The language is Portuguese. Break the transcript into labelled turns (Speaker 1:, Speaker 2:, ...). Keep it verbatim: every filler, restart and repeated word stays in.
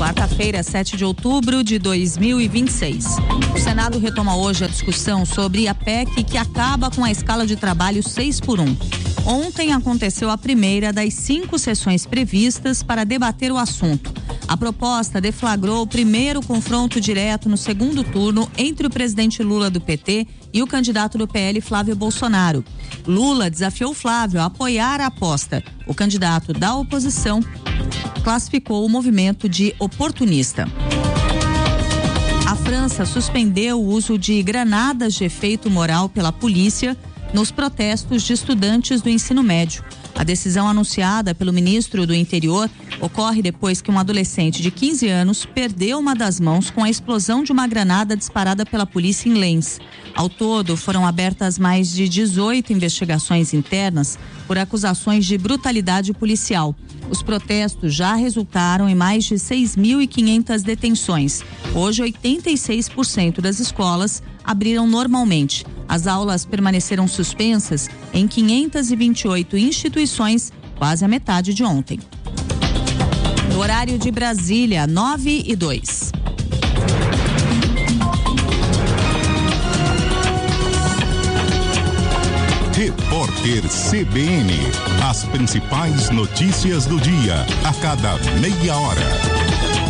Speaker 1: Quarta-feira, sete de outubro de dois mil e vinte e seis. O Senado retoma hoje a discussão sobre a P E C que acaba com a escala de trabalho seis por um. Ontem aconteceu a primeira das cinco sessões previstas para debater o assunto. A proposta deflagrou o primeiro confronto direto no segundo turno entre o presidente Lula do P T e o candidato do P L, Flávio Bolsonaro. Lula desafiou Flávio a apoiar a aposta. O candidato da oposição classificou o movimento de oportunista. A França suspendeu o uso de granadas de efeito moral pela polícia nos protestos de estudantes do ensino médio. A decisão anunciada pelo ministro do Interior ocorre depois que um adolescente de quinze anos perdeu uma das mãos com a explosão de uma granada disparada pela polícia em Lens. Ao todo, foram abertas mais de dezoito investigações internas por acusações de brutalidade policial. Os protestos já resultaram em mais de seis mil e quinhentas detenções. Hoje, oitenta e seis por cento das escolas abriram normalmente. As aulas permaneceram suspensas em quinhentas e vinte e oito instituições, quase a metade de ontem. No horário de Brasília, nove e dois.
Speaker 2: Repórter C B N. As principais notícias do dia, a cada meia hora.